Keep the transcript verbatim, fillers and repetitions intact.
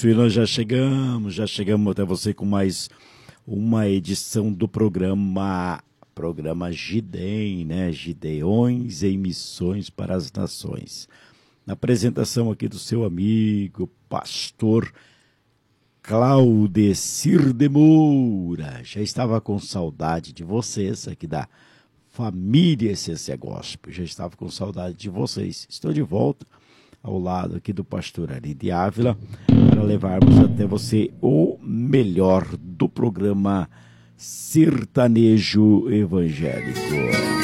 isso, e nós já chegamos, já chegamos até você com mais uma edição do programa, programa Gidem, né? Gideões em Missões para as Nações. Na apresentação aqui do seu amigo, pastor Claudecir de Moura. Já estava com saudade de vocês aqui da família Essência Gospel, já estava com saudade de vocês. Estou de volta ao lado aqui do pastor Ari de Ávila para levarmos até você o melhor do programa Sertanejo Evangélico.